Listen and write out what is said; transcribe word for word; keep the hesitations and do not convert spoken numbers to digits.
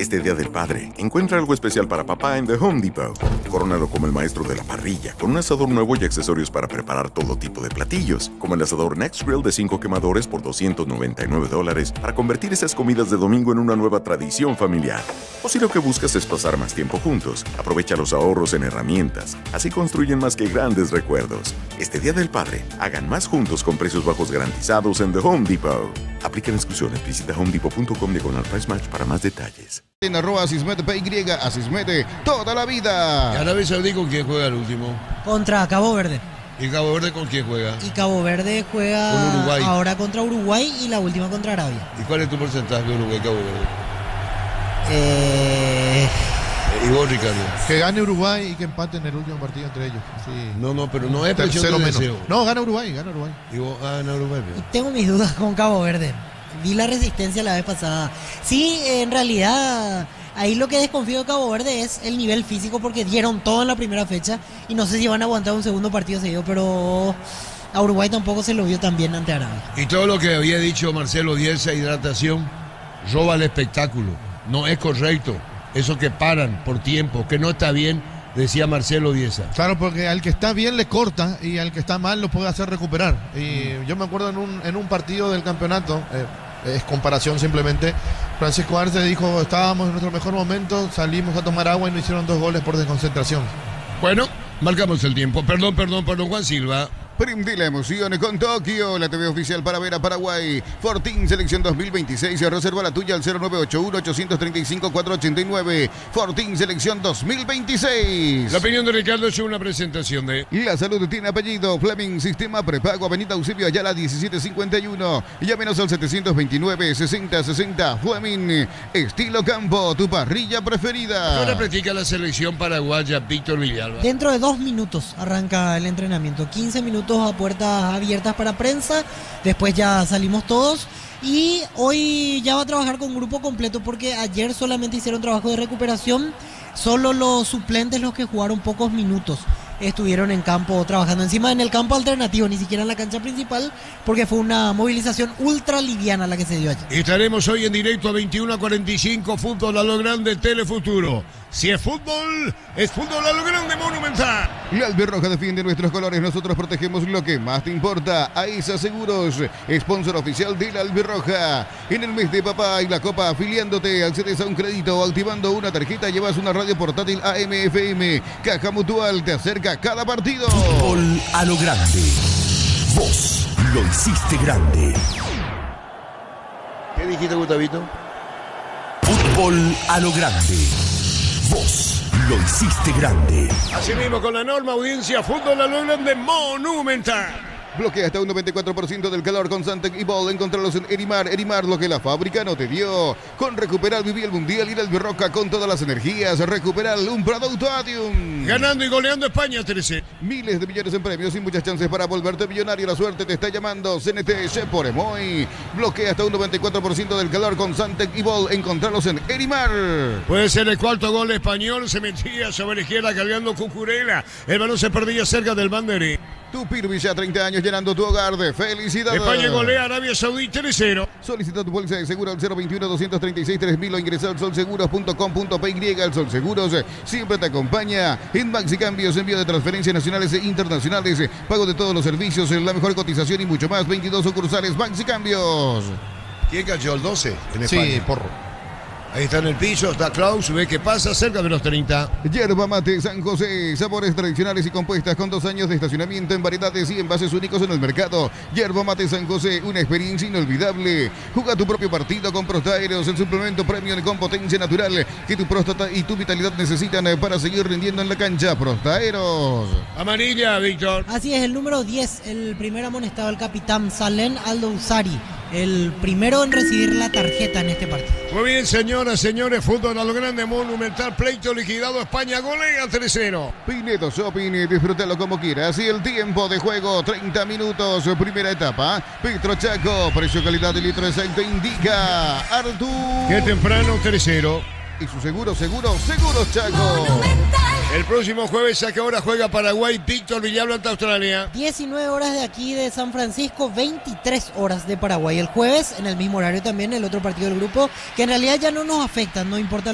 Este Día del Padre, encuentra algo especial para papá en The Home Depot. Corónalo como el maestro de la parrilla, con un asador nuevo y accesorios para preparar todo tipo de platillos, como el asador Next Grill de cinco quemadores por doscientos noventa y nueve dólares para convertir esas comidas de domingo en una nueva tradición familiar. O si lo que buscas es pasar más tiempo juntos, aprovecha los ahorros en herramientas. Así construyen más que grandes recuerdos. Este Día del Padre, hagan más juntos con precios bajos garantizados en The Home Depot. Aplican exclusiones. Visita home depot punto com diagonal price match para más detalles. En arroba Asismet P Y, Asismet toda la vida. ¿Y Arabia Saudí con quién juega el último? Contra Cabo Verde. ¿Y Cabo Verde con quién juega? Y Cabo Verde juega con Uruguay. Ahora contra Uruguay y la última contra Arabia. ¿Y cuál es tu porcentaje de Uruguay-Cabo Verde? Eh... ¿Y vos, Ricardo? Que gane Uruguay y que empate en el último partido entre ellos. Sí. No, no, pero no es presión Tercero de menos. deseo. No, gana Uruguay, gana Uruguay. ¿Y vos? Ah, gana Uruguay. Y tengo mis dudas con Cabo Verde. Vi la resistencia la vez pasada. Sí, en realidad, ahí lo que desconfío de Cabo Verde es el nivel físico, porque dieron todo en la primera fecha y no sé si van a aguantar un segundo partido seguido, pero a Uruguay tampoco se lo vio tan bien ante Arabia. Y todo lo que había dicho Marcelo Bielsa, hidratación, roba el espectáculo. No es correcto. Eso que paran por tiempo, que no está bien, decía Marcelo Bielsa. Claro, porque al que está bien le corta y al que está mal lo puede hacer recuperar. Y mm. yo me acuerdo en un, en un partido del campeonato, eh, es comparación simplemente, Francisco Arce dijo, estábamos en nuestro mejor momento, salimos a tomar agua y nos hicieron dos goles por desconcentración. Bueno, marcamos el tiempo. Perdón, perdón, perdón, Juan Silva. Prende la emoción con Tokio, la T V oficial para ver a Paraguay. Fortín Selección dos mil veintiséis, reserva la tuya al cero nueve ocho uno, ocho tres cinco, cuatro ocho nueve. Fortín Selección dos mil veintiséis. La opinión de Ricardo es una presentación de... La salud tiene apellido, Fleming, sistema prepago, Avenida Eusebio Ayala diecisiete cincuenta y uno. Llámenos al setecientos veintinueve, sesenta sesenta. Fleming, estilo campo, tu parrilla preferida. Ahora practica la selección paraguaya Víctor Villalba. Dentro de dos minutos arranca el entrenamiento, quince minutos a puertas abiertas para prensa, después ya salimos todos y hoy ya va a trabajar con grupo completo, porque ayer solamente hicieron trabajo de recuperación, solo los suplentes, los que jugaron pocos minutos, estuvieron en campo trabajando, encima en el campo alternativo, ni siquiera en la cancha principal, porque fue una movilización ultra liviana la que se dio allí. Estaremos hoy en directo a veintiuno a cuarenta y cinco, fútbol a lo grande, Telefuturo. Si es fútbol, es fútbol a lo grande, Monumental. La Albirroja defiende nuestros colores, nosotros protegemos lo que más te importa. AISA Seguros, sponsor oficial de la Albirroja. En el mes de papá y la copa, afiliándote, accedes a un crédito o activando una tarjeta, llevas una radio portátil A M F M. Caja Mutual te acerca cada partido. Fútbol a lo grande. Vos lo hiciste grande. ¿Qué dijiste, Gustavito? Fútbol a lo grande. Vos lo hiciste grande. Así mismo, con la enorme audiencia, fútbol a lo grande, Monumental. Bloquea hasta un noventa y cuatro por ciento del calor con Santec y Ball. Encontralos en Erimar. Erimar, lo que la fábrica no te dio. Con Recuperal viví el Mundial y la Albirroja con todas las energías. Recuperal, un producto Adium. Ganando y goleando España, trece. Miles de millones en premios y muchas chances para volverte millonario. La suerte te está llamando. C N T por Emoy. Bloquea hasta un noventa y cuatro por ciento del calor con Santec y Ball. Encontralos en Erimar. Puede ser el cuarto gol español. Se metía sobre la izquierda cargando Cucurella. El balón se perdía cerca del banderín. Tu Pirbi ya treinta años llenando tu hogar de felicidad. España golea a Arabia Saudí tres cero. Solicita tu póliza de seguro al cero veintiuno, doscientos treinta y seis, tres mil o ingresa al solseguros punto com punto pe y. El Sol Seguros siempre te acompaña en Maxi Cambios, envío de transferencias nacionales e internacionales, pago de todos los servicios, la mejor cotización y mucho más. veintidós sucursales Maxi Cambios. ¿Quién cayó el doce en España? Sí, porro. Ahí está en el piso, está Klaus, ve qué pasa, cerca de los treinta. Yerba Mate San José, sabores tradicionales y compuestas con dos años de estacionamiento en variedades y envases únicos en el mercado. Yerba Mate San José, una experiencia inolvidable. Juega tu propio partido con Prostaeros, el suplemento premium con potencia natural que tu próstata y tu vitalidad necesitan para seguir rindiendo en la cancha. Prostaeros. Amarilla, Víctor. Así es, el número diez, el primer amonestado, el capitán Salén Aldo Usari, el primero en recibir la tarjeta en este partido. Muy bien, señoras, señores, fútbol a lo grande, Monumental, pleito liquidado, España golea tres cero. Pinedo Shopping, disfrútalo como quieras. Y el tiempo de juego, treinta minutos, primera etapa. Petro Chaco, precio calidad de litro exacto indica Artur. Qué temprano, tres cero. Y su seguro, seguro, seguro Chaco. Monumental. El próximo jueves, ¿a qué hora juega Paraguay? Víctor Villalba ante Australia. diecinueve horas de aquí de San Francisco, veintitrés horas de Paraguay. El jueves, en el mismo horario también, el otro partido del grupo, que en realidad ya no nos afecta, no importa